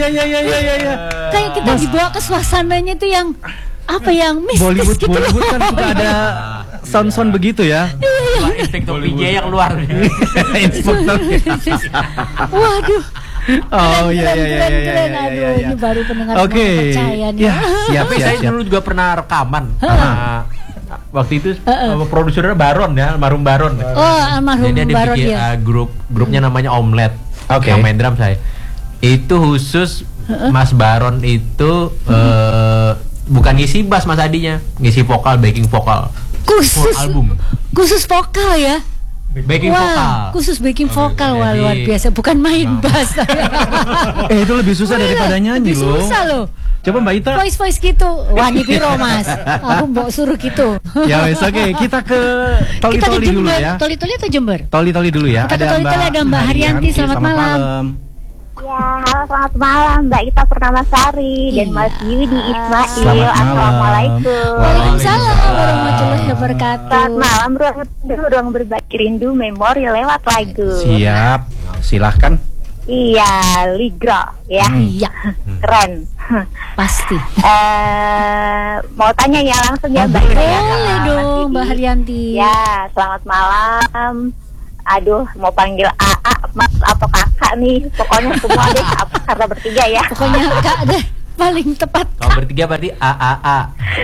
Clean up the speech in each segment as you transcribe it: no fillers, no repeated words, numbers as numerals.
Ya. Kayak kita dibawa ke suasananya itu yang apa yang mistis Bollywood, gitu. Bollywood kan suka ada sound begitu ya. Inspektur PJ yang luar. Inspektur. Waduh. Oh iya. Aduh, ini baru pendengar Oke. percaya nih. Ya, siap. Tapi saya dulu juga pernah rekaman sama waktu itu produsernya Baron ya, almarhum Baron. Oh, almarhum Jadi dia Baron bikin ya. grupnya namanya Omelet. Oke. Yang main drum saya. Itu khusus Mas Baron itu bukan ngisi bass Mas Adinya, ngisi vokal, backing vokal. Khusus Full album. Khusus vokal ya. Backing vokal. Khusus backing vokal. Wah, Jadi- luar biasa, bukan main bass. Itu lebih susah daripada nyanyi Lebih loh. susah loh. Coba Mbak Ita. Voice gitu. Wah, ini piro Mas. Aku mau suruh gitu. Ya wes, oke. Kita ke Kita ke Toli-Toli dulu Jember. ya. Toli-toli atau Jember? Toli-Toli dulu ya. Kita ke Toli-Toli, ada Mbak Haryanti. Selamat malam. Ya, halo selamat malam Mbak Ita Purnamasari dan Mas Yudi Ismail. Selamat malam. Assalamualaikum. Waalaikumsalam warahmatullahi wabarakatuh. Selamat malam, ruang berbagi rindu memori lewat lagu. Siap. Silahkan. Iya, Ligro ya. Iya, Keren. pasti. Mau tanya ya langsung ya Mbak Ita ya. Boleh sama dong, Mas Mbak Yudi. Haryanti. Ya, selamat malam. Aduh, mau panggil AA, Mas atau Kakak nih. Pokoknya semua deh, karena bertiga ya. Pokoknya Kak deh paling tepat. Kalau bertiga berarti AAA.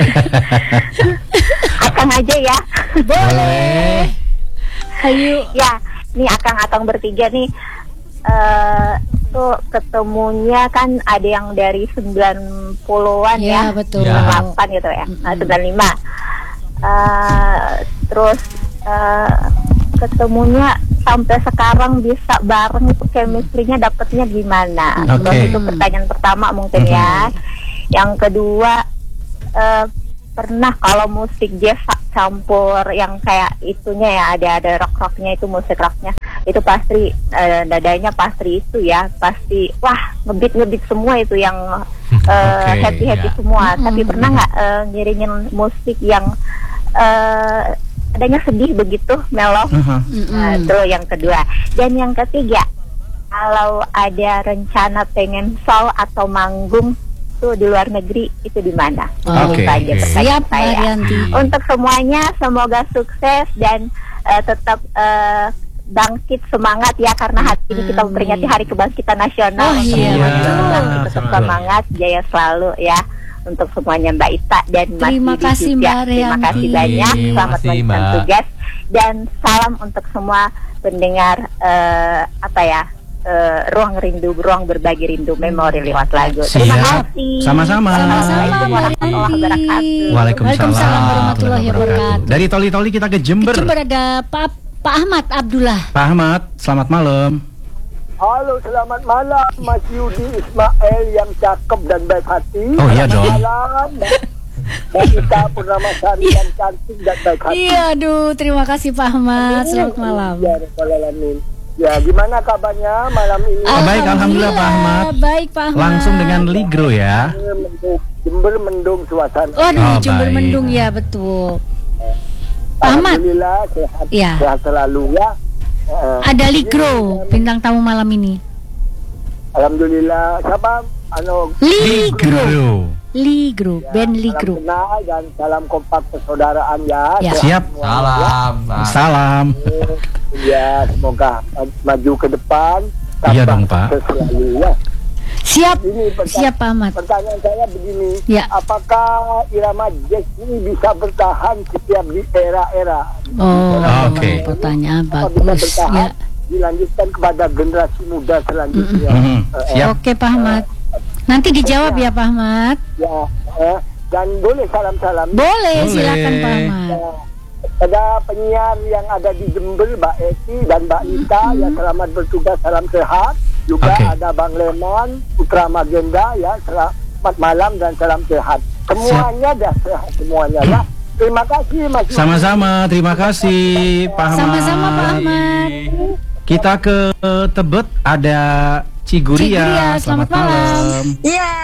Akang aja ya. Boleh. Ayo. Ya, nih akang-akang bertiga nih tuh ketemunya kan ada yang dari 90-an Ya, ya. betul. Ya. 98 gitu ya. 95. Terus ketemunya sampai sekarang bisa bareng itu chemistry-nya dapetnya gimana? Oke. Terus itu pertanyaan pertama mungkin ya. Yang kedua pernah kalau musik jazz campur yang kayak itunya ya, ada rock-rocknya, itu musik rocknya itu pasti dadanya pasti itu ya, pasti wah ngebeat semua itu yang happy ya. semua. Tapi pernah nggak ngiringin musik yang adanya sedih begitu, mellow? Itu yang kedua. Dan yang ketiga, kalau ada rencana pengen show atau manggung tuh di luar negeri, itu di mana? Oke. Itu aja pertanyaan Siap, Mbak saya. Haryanti. Untuk semuanya semoga sukses dan tetap bangkit semangat ya, karena hari ini kita memperingati Hari Kebangkitan Nasional. Oh, Untuk iya, semuanya betul. tetap semangat, jaya selalu ya. Untuk semuanya Mbak Ita dan Mas Terima Yudi kasih, juga. Mbak Terima Rianti. kasih banyak. Terima Selamat kasih, melanjutkan Mbak. tugas dan salam untuk semua pendengar ruang rindu, ruang berbagi rindu memori lewat lagu. Terima Siap. kasih. Sama-sama. Sama-sama, Assalamualaikum Mbak warahmatullahi Rianti. wabarakatuh. Waalaikumsalam warahmatullahi wabarakatuh. Dari Toli-Toli kita ke Jember. Jember ada Pak Ahmad Abdullah. Pak Ahmad, selamat malam. Halo, selamat malam Mas Yudi Ismail yang cakep dan baik hati. Oh, iya dong. Selamat malam Mbak Ita Purnamasari yang cantik dan baik hati. Iya, aduh, terima kasih Pak Ahmad. Selamat malam. Ya, Rabbal Alamin. Ya, gimana kabarnya malam ini? Baik, alhamdulillah, Pak Ahmad. Baik, Pak Ahmad. Langsung dengan Ligro ya. Jember mendung suasana. Waduh, Oh, Jember baik. mendung ya, betul. Pak Ahmad. Alhamdulillah sehat, Ya. sehat selalu ya. Ada Ligro, bintang tamu malam ini. Alhamdulillah. Siapa? Ligro. Ligro, band Salam Ligro. kenal dan salam kompak persaudaraan ya. Ya. Sehat Siap. semua, Salam. Pak. Salam. Ya, semoga maju ke depan. Iya tambah dong, Pak. sukses selalu ya. Siap, Ini siap Pak Ahmad. pertanyaan saya begini. Ya. Apakah irama jazz ini bisa bertahan setiap di era-era? Oh, Oke. pertanyaan Apa bisa bagus. bertahan, Ya. dilanjutkan kepada generasi muda selanjutnya? Siap. Oke, Pak Ahmad. Nanti dijawab ya, Pak Ahmad. Ya, dan boleh salam-salam. Boleh, Boleh. silakan Pak Ahmad. Ya, pada penyiar yang ada di Jember, Mbak Eti dan Mbak Ita, ya selamat bertugas, salam sehat. Juga Oke. ada Bang Leman, Putra Magenda, ya selamat malam dan salam sehat. Semuanya dah sehat semuanya ya. Terima kasih Mas. Sama-sama, terima kasih Pak Ahmad. Sama-sama Pak Ahmad. Kita ke Tebet, ada Ciguria. Ciguria, selamat malam. Iya,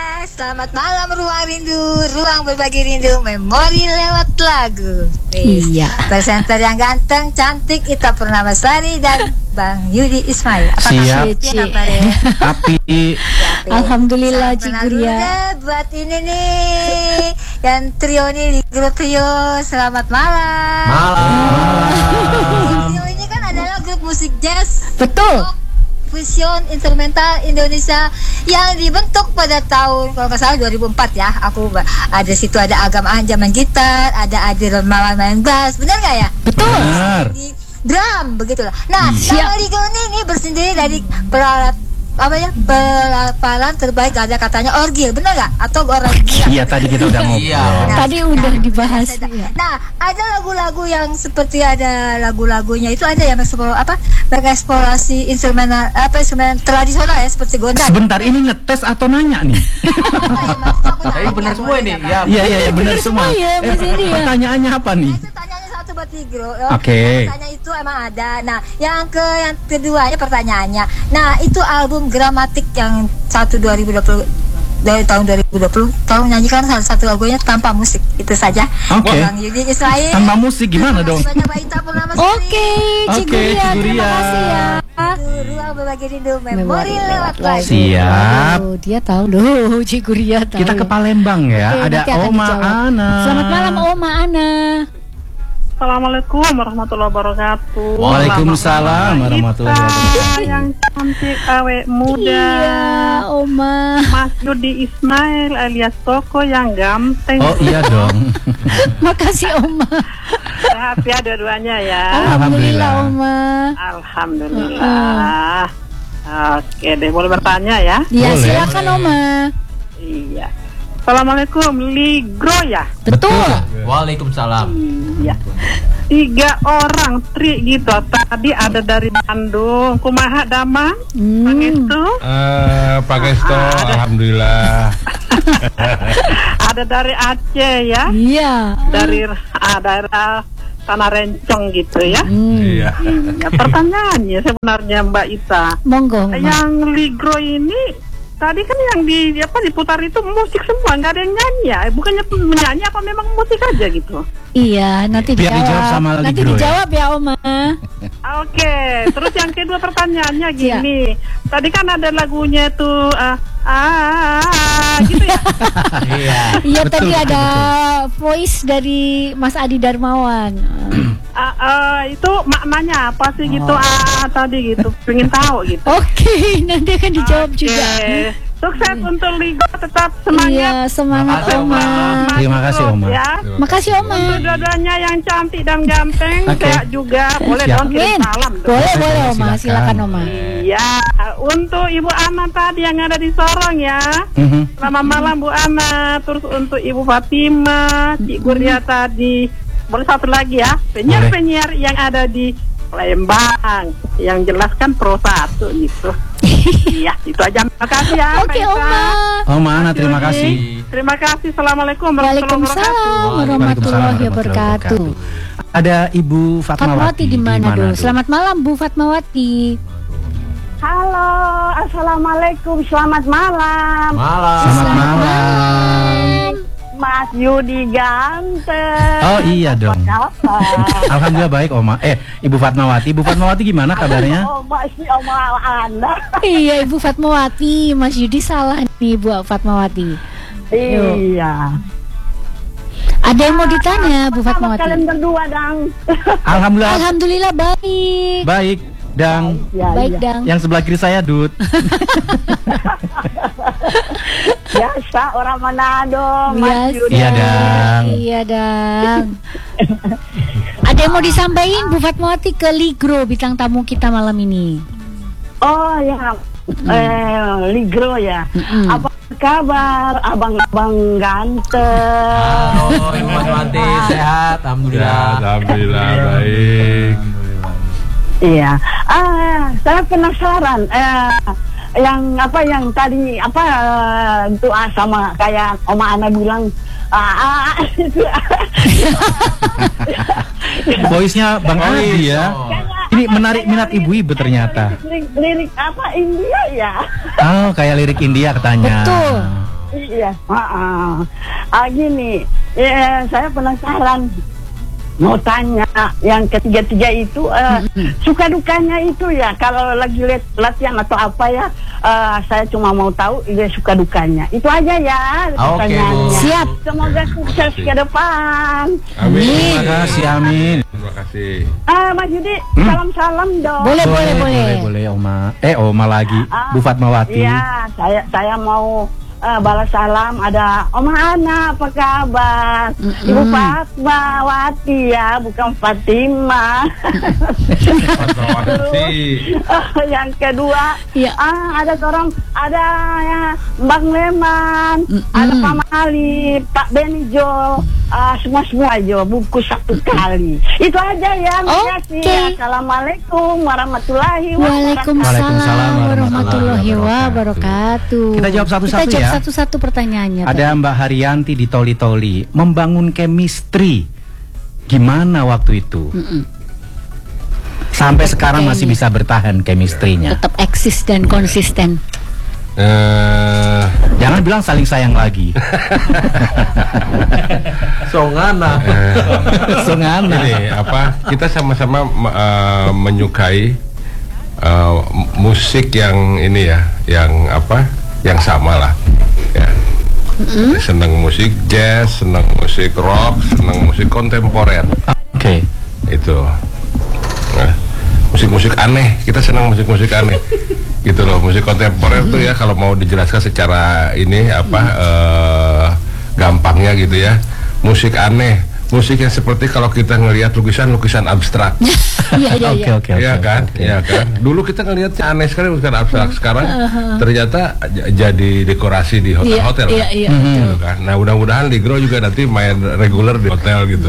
Selamat malam Ruang Rindu, ruang berbagi rindu, memori lewat lagu. Iya. Presenter yang ganteng, cantik, Ita Purnamasari dan Bang Yudi Ismail. Apa Siap. kabar ya? Api. Alhamdulillah Salam Ciguria. kenal buat ini nih, yang trio nih di grup trio. Selamat malam. Trio ini kan adalah grup musik jazz Betul. fusion instrumental Indonesia yang dibentuk pada tahun kalau nggak salah 2004 ya. Aku ada situ ada Agam Anja main gitar, ada Adi Ramawan main bass, benar nggak ya? Betul. Benar. Di drum begitulah. Nah, nama Ligo ini bersendiri dari pelapalan terbaik, ada katanya orgil, benar nggak? Atau orang gila? Iya, tadi kita udah ngobrol. Iya. Tadi udah dibahas. Nah, ada lagu-lagu yang seperti ada lagu-lagunya itu ada yang mengeksplorasi instrumen tradisional ya seperti gondang. Sebentar, ini ngetes atau nanya nih? Tapi benar semua ini. Ya. Iya, benar semua. ya, Mas Indi ya. Pertanyaannya apa nih? Itu tanyanya satu buat Ligro. Oke. Tanya itu emang ada. Nah, yang keduanya pertanyaannya. Nah, itu album Gramatik yang 2020 dari tahun 2020 tolong nyanyikan salah satu lagunya tanpa musik. Itu saja. Oke. Bang Yudi Ismail. Tanpa musik gimana dong? Banyak Mbak Ita Purnamasari. Oke, Ciguria. Terima kasih ya. Ruang berbagi rindu, memori lewat lagu. Siap. Oh, dia tahu loh, Ciguria tahu. Kita ke Palembang ya. Oke, Ada nanti akan Oma dijawab. Ana. Selamat malam Oma Ana. Assalamualaikum warahmatullahi wabarakatuh. Waalaikumsalam warahmatullahi wabarakatuh. Kita yang cantik, awet muda. Iya, Oma. Mas Yudi Ismail alias Toko yang ganteng. Oh iya dong. Makasih Oma. Sehat ya dua-duanya ya. Alhamdulillah Oma. Alhamdulillah. Oke deh, boleh bertanya ya? Ya, Boleh. silakan Oma. Iya. Assalamualaikum, Ligro ya? Betul. Waalaikumsalam. Iya. 3 orang tri gitu. Tadi ada dari Bandung, Kumaha Damang, Pangestu. Pak Gesto, alhamdulillah. Ada dari Aceh ya. Iya. Dari daerah Tanah Rencong gitu ya. Iya. Ya, pertanyaannya sebenarnya Mbak Ita, Monggo. Oma. yang Ligro ini tadi kan yang diputar itu musik semua, nggak ada yang nyanyi ya? Bukannya menyanyi apa memang musik aja gitu? Iya, nanti Biar dijawab sama Nanti Ligro ya. dijawab ya Oma. Oke, terus yang kedua pertanyaannya gini. Tadi kan ada lagunya tuh gitu ya. Iya. Iya, Betul, tadi betul, ada voice dari Mas Adi Darmawan. Itu maknanya apa sih gitu? Tadi gitu, pengen tahu gitu. Oke, nanti akan dijawab Oke. juga. Sukses untuk Ligo, tetap semangat. Iya, semangat Makasih, Oma. Terima kasih, Oma. Ya. Makasih Oma. Untuk dua-duanya yang cantik dan ganteng, Oke. sehat juga. Boleh Siap. dong kirim Amin. salam. dong. Boleh Oma, Silakan. silakan Oma. Iya, untuk Ibu Ana tadi yang ada di Sorong ya. Selamat malam Bu Ana. Terus untuk Ibu Fatima, Cik Guria tadi. Boleh satu lagi ya, penyiar-penyiar yang ada di Palembang, yang jelaskan Pro 1 gitu. Iya, itu aja. Makasih ya. Oke Mbak Ita. Oma. Oma Ana, terima kasih. Terima kasih. Assalamualaikum warahmatullahi wabarakatuh. Waalaikumsalam warahmatullahi wabarakatuh. Ada Ibu Fatmawati. Fatmawati di mana dulu? Selamat malam Bu Fatmawati. Halo, assalamualaikum, selamat malam. Malam. Selamat malam. Mas Yudi ganteng. Oh iya dong. Apa? Alhamdulillah baik Oma. Ibu Fatmawati. Ibu Fatmawati gimana kabarnya? Oh, masih Oma Anda. Iya Ibu Fatmawati, Mas Yudi salah nih Bu Fatmawati. Iya. Ada yang mau ditanya Bu Apa kabar Fatmawati? kalian berdua, Dang? Alhamdulillah Alhamdulillah baik. baik. Dang, Ya, Baik iya. Dang. yang sebelah kiri saya Dut. Biasa orang Manado, Mas Biasa. Yudi. Iya Dang. Iya Dang. Ada yang mau disampaikan Bu Fatmawati ke Ligro bintang tamu kita malam ini? Oh ya, Ligro ya. Mm-mm. Apa kabar, abang-abang ganteng? Oh, Ibu Fatmawati sehat, Ya, alhamdulillah. alhamdulillah baik. Iya. Saya penasaran. Yang tadi doa sama kayak Oma Ana bilang. Itu. Voice-nya Bang Adi ya. Ini menarik minat ibu-ibu ternyata. Lirik apa India ya? Oh, kayak lirik India katanya. Betul. Iya. Gini, saya penasaran. Mau tanya, yang ketiga itu suka dukanya itu ya, kalau lagi latihan atau apa ya, saya cuma mau tahu dia suka dukanya. Itu aja ya pertanyaannya. Siap. Semoga sukses ke depan. Amin. Terima kasih, amin. Terima kasih. Mas Yudi, salam-salam dong. Boleh. Oma lagi, Bu Fatmawati. Iya, saya mau balas salam. Ada Oma Ana, apa kabar? Ibu Fatmawati ya, bukan Fatima. Yang kedua, ada ya Bang Leman, ada Pak Mali, Pak Benijo, semua aja buku satu kali. Itu aja ya. Terima kasih. Assalamualaikum warahmatullahi wabarakatuh. Waalaikumsalam warahmatullahi wabarakatuh. Kita jawab satu-satu ya. Satu-satu pertanyaannya. Ada Mbak Haryanti di Toli-Toli. Membangun chemistry gimana waktu itu? Sampai sekarang masih bisa bertahan chemistry-nya. Tetap eksis dan konsisten. Jangan bilang saling sayang lagi. Songana. Ini kita sama-sama menyukai musik yang ini ya, yang sama lah ya. Senang musik jazz, senang musik rock, senang musik kontemporer. Oke. Itu musik-musik aneh, kita senang musik-musik aneh gitu loh. Musik kontemporer tuh ya, kalau mau dijelaskan secara ini gampangnya gitu ya, musik aneh, musik yang seperti kalau kita ngelihat lukisan abstrak. Oke. Iya kan? Dulu kita ngelihatnya aneh sekali lukisan abstrak, sekarang ternyata jadi dekorasi di hotel-hotel. Gitu kan. Nah, mudah-mudahan Ligro juga nanti main reguler di hotel gitu.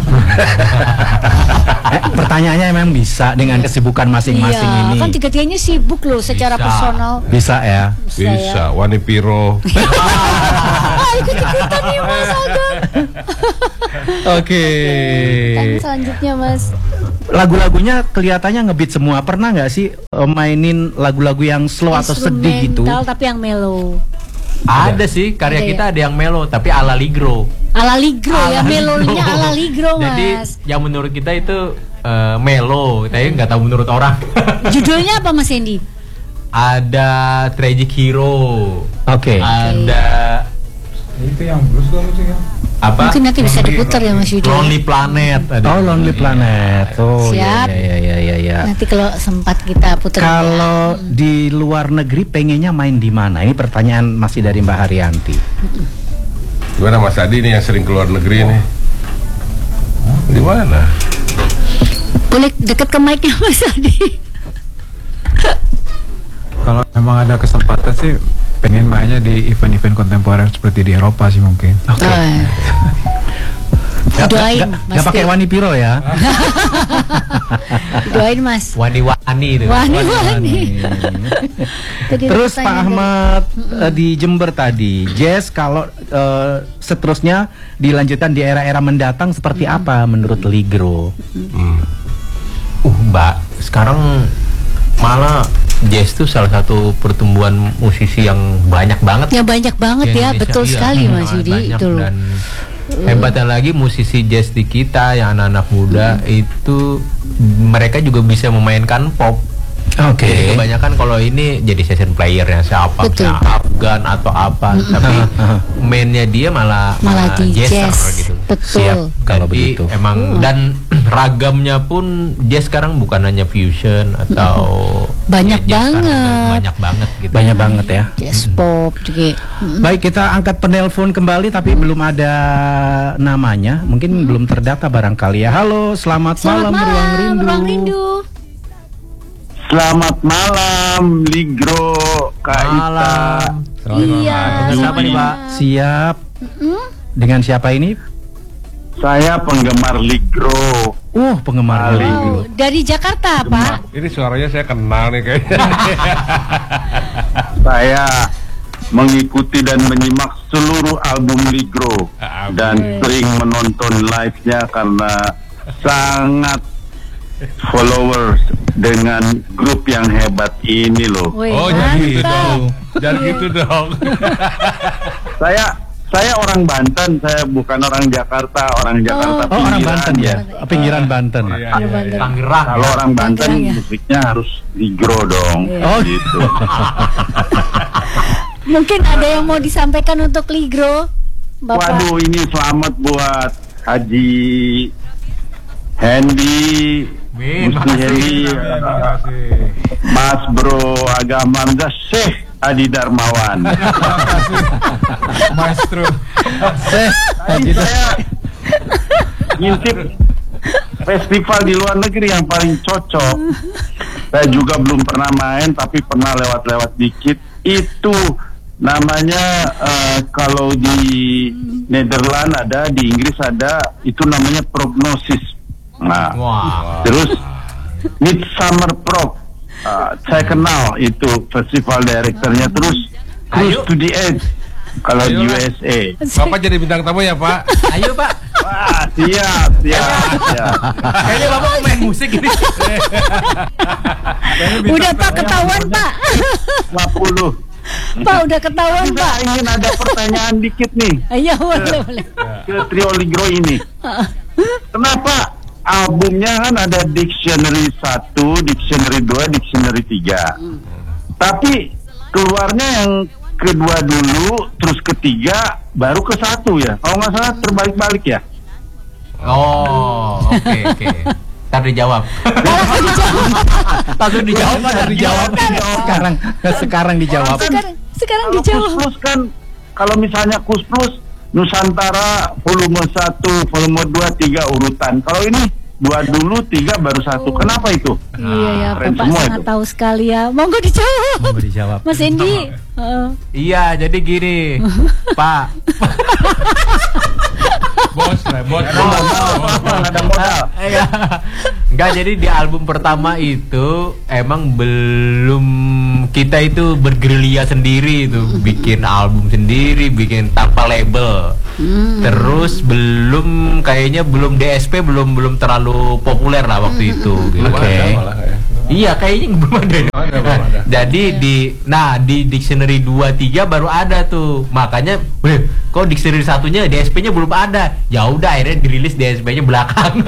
Pertanyaannya memang bisa dengan kesibukan masing-masing ini. Kan tiga-tiganya sibuk loh secara personal. Bisa ya. Bisa. Wani Piro. Ikut-ikutan nih Mas Agam. Oke. Selanjutnya Mas. Lagu-lagunya kelihatannya ngebeat semua. Pernah nggak sih mainin lagu-lagu yang slow atau sedih gitu? Instrumental tapi yang mellow. Ada sih karya kita ada yang mellow tapi ala Ligro. Ala Ligro ya, melodinya ala Ligro Mas. Jadi yang menurut kita itu mellow, tapi nggak tahu menurut orang. Judulnya apa Mas Hendy? Ada Tragic Hero. Oke. Ada itu yang blues tuh musiknya. apa? Mungkin nanti bisa diputar ya Mas Yudi. Lonely Planet. Oh, Lonely Planet. Oh, siap. Ya. Nanti kalau sempat kita putar. Kalau di luar negeri pengennya main di mana? Ini pertanyaan masih dari Mbak Haryanti. Gimana Mas Adi nih yang sering keluar negeri nih? Di mana? Boleh dekat ke mic-nya Mas Adi. Kalau memang ada kesempatan sih pengen mainnya di event-event kontemporer seperti di Eropa sih mungkin. Oke. Doain Mas. Gak pakai Wani Piro ya? Doain Mas. Wani-wani itu. Wani-wani. Terus Pak Ahmad di Jember tadi, jazz kalau seterusnya dilanjutkan di era-era mendatang seperti apa menurut Ligro? Mbak, sekarang malah jazz itu salah satu pertumbuhan musisi yang banyak banget. Ya banyak banget ya, betul sekali Mas Yudi itu loh. Dan hebatnya lagi musisi jazz di kita yang anak-anak muda itu mereka juga bisa memainkan pop. Oke. Jadi kebanyakan kalau ini jadi session player yang siapa, Afgan atau apa, tapi mainnya dia malah di jazz gitu. Betul. Siap kalau begitu. Emang dan ragamnya pun jazz sekarang bukan hanya fusion atau banyak banget. Banyak banget gitu. Banyak banget ya. Jazz pop juga. Baik, kita angkat penelpon kembali tapi belum ada namanya. Mungkin belum terdata barangkali ya. Halo, selamat malam Ruang Rindu. Selamat malam Ligro, Kak Ita. Iya. Dengan siapa nih Pak? Siap. Dengan siapa ini? Saya penggemar Ligro. Penggemar Ligro. Dari Jakarta Pak. Ini suaranya saya kenal nih kayaknya. Saya mengikuti dan menyimak seluruh album Ligro dan sering menonton live-nya karena sangat followers dengan grup yang hebat ini loh. Oh, jangan gitu dong. Jangan gitu dong. Saya orang Banten, saya bukan orang Jakarta. Orang Jakarta pinggiran. Orang Banten ya. Pinggiran Banten. Tangerang. Kalau orang Banten musiknya harus ligro dong. Oh gitu. Mungkin ada yang mau disampaikan untuk ligro, Bapak? Waduh, ini selamat buat Haji Hendy, Gusti Hendy, Mas Bro Agama Syekh Adi Darmawan. Maestro. Saya ngintip festival di luar negeri yang paling cocok. Saya juga belum pernah main, tapi pernah lewat-lewat dikit. Itu namanya kalau di Nederland ada, di Inggris ada, itu namanya Prognosis. Nah, terus Midsummer Prog, saya kenal itu festival direkturnya. Terus Cruise to the Edge kalau di USA. Bapak jadi bintang tamu ya, Pak? Ayo, Pak. Wah, siap. Kayaknya Bapak mau main musik ini. Udah Pak, ketahuan Pak. 50. Pak, udah ketahuan Pak. Saya ingin ada pertanyaan dikit nih. Iya, boleh. Ke trio Ligro ini. Kenapa albumnya kan ada Dictionary 1, Dictionary 2, Dictionary 3. Tapi keluarnya yang kedua dulu, terus ketiga, baru ke 1 ya. Kalau nggak salah terbalik-balik ya. Oh, oke. Ntar dijawab. Langsung dijawab. Sekarang dijawab. Sekarang dijawab. Kus kan, kalau misalnya Kus Plus Nusantara volume 1, volume 2, 3 urutan. Kalau ini 2 dulu, 3 baru 1. Kenapa itu? Iya ya, keren Bapak semua sangat itu. tahu sekali ya. Monggo dijawab. Mas Endi. Iya, jadi gini, Pak. Bos. Ada modal. Enggak, jadi di album pertama itu emang belum, kita itu bergerilya sendiri itu, bikin album sendiri, bikin tanpa label. Terus kayaknya belum DSP belum terlalu populer lah waktu itu. Oke. Iya, kayaknya belum ada. Jadi di Dictionary 2, 3 baru ada tuh. Makanya, kok Dictionary 1-nya DSP-nya belum ada. Ya udah, akhirnya dirilis DSP-nya belakang.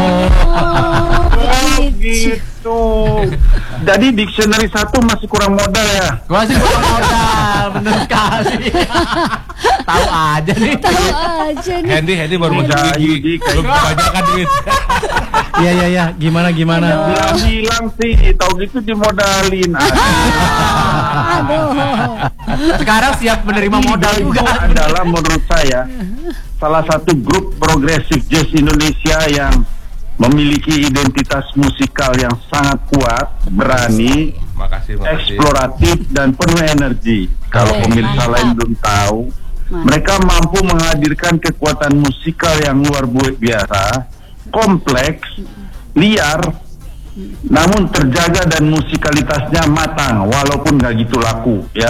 Gitu. Jadi Dictionary 1 masih kurang modal ya? Masih kurang modal, bener sekali. Tahu aja nih. Hendy baru masuk gigi, belum kebanyakan duit. Iya. Gimana? Bilang sih, tahu gitu dimodalin. Aduh. Sekarang siap menerima modal juga. Adalah menurut saya salah satu grup progresif jazz Indonesia yang memiliki identitas musikal yang sangat kuat, berani, makasih. eksploratif dan penuh energi. Kalau pemirsa lain belum tahu, mereka mampu menghadirkan kekuatan musikal yang luar biasa, kompleks, liar, namun terjaga dan musikalitasnya matang, walaupun nggak gitu laku, ya.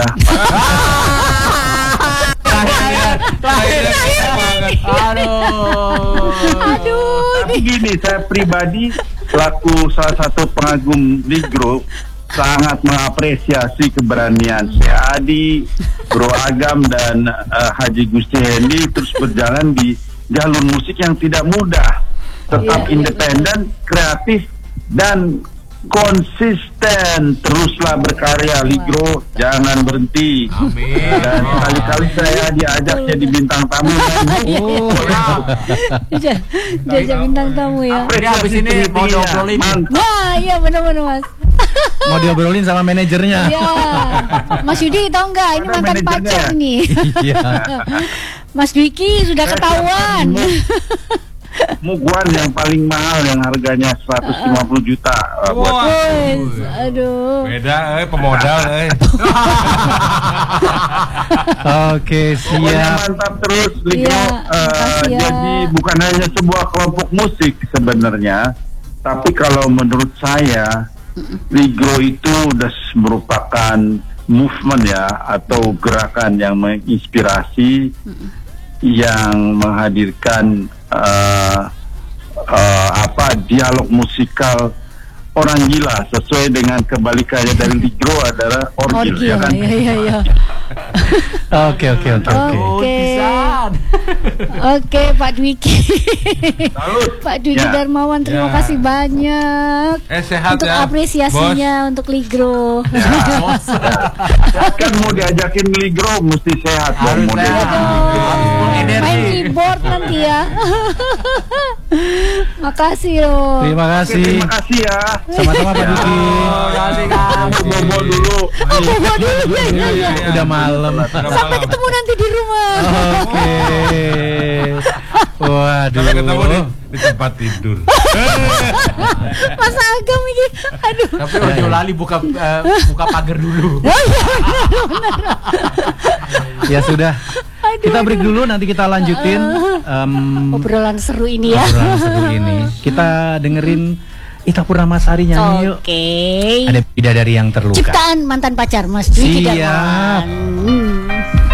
Tapi gini, saya pribadi selaku salah satu pengagum Ligro sangat mengapresiasi keberanian Syekh Adi, Bro Agam dan Haji Gusti Hendy terus berjalan di jalur musik yang tidak mudah, tetap independen, kreatif dan konsisten. Teruslah berkarya Ligro, jangan berhenti. Amin. Dan sekali-kali saya diajak jadi bintang tamu. Diajak bintang tamu ya. Jadi habis ini mau diobrolin. Wah, iya benar-benar Mas. Mau diobrolin sama manajernya. Iya. Mas Yudi tahu nggak? Ini mantan pacar nih. Iya. Mas Dwiki sudah ketahuan. Muguan yang paling mahal yang harganya 150 juta buat aduh. Beda, pemodal, Oke, siap. Mantap terus, Ligro. Jadi bukan hanya sebuah kelompok musik sebenarnya, tapi kalau menurut saya, Ligro itu udah merupakan movement ya, atau gerakan yang menginspirasi, yang menghadirkan dialog musikal orang gila, sesuai dengan kebalikannya dari ligro adalah orgil, ya kan? Iya. Oke. Oke, Pak Dwiki. Pak Dwiki Ya. Darmawan, terima kasih banyak Sehat untuk ya, apresiasinya untuk ligro. Kan mau diajakin ligro mesti sehat dong, mau diajakin ligro. Main keyboard nanti ya. Makasih loh. Terima kasih. Terima kasih ya. Sama-sama Pak Dwiki. Bobo dulu. Iya. Udah malam. Sampai ketemu nanti di rumah. Oke. Waduh. Sampai ketemu di tempat tidur. Masa Agam ini. Aduh. Tapi Ojo lali buka pagar dulu. Ya sudah. Kita break dulu, nanti kita lanjutin obrolan seru ini ya. Obrolan seru ini. Kita dengerin Ita Purnamasari nyanyi yuk. Oke. Ada Bidadari yang Terluka. Ciptaan mantan pacar Mas Dwiki Darmawan.